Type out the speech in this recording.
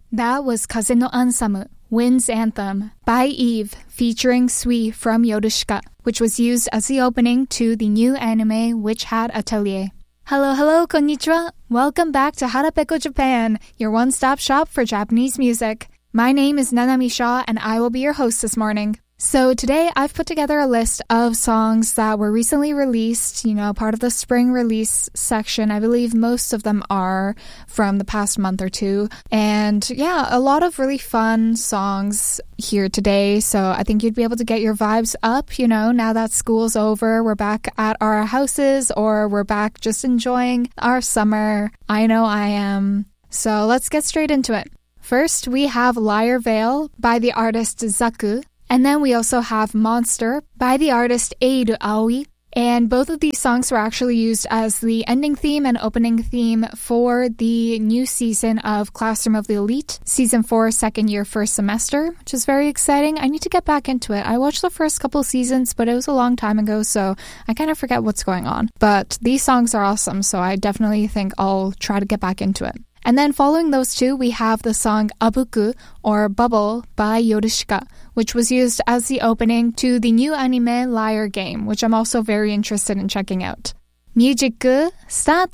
That was Kaze no Ansamu, Wind's Anthem, by Eve, featuring Sui from Yorushika, which was used as the opening to the new anime Witch Hat Atelier. Hello, konnichiwa! Welcome back to Harapeko Japan, your one-stop shop for Japanese music. My name is Nanami Shaw, and I will be your host this morning. So today I've put together a list of songs that were recently released, part of the spring release section. I believe most of them are from the past month or two. And yeah, a lot of really fun songs here today. So I think you'd be able to get your vibes up, now that school's over, we're back at our houses or we're back just enjoying our summer. I know I am. So let's get straight into it. First, we have Lyre Veil by the artist Zaku. And then we also have Monster by the artist Eiru Aoi. And both of these songs were actually used as the ending theme and opening theme for the new season of Classroom of the Elite, Season 4, second year, first semester, which is very exciting. I need to get back into it. I watched the first couple seasons, but it was a long time ago, so I kind of forget what's going on. But these songs are awesome, so I definitely think I'll try to get back into it. And then following those two, we have the song Abuku, or Bubble, by Yorushika, which was used as the opening to the new anime Lyre Game, which I'm also very interested in checking out. Music, start!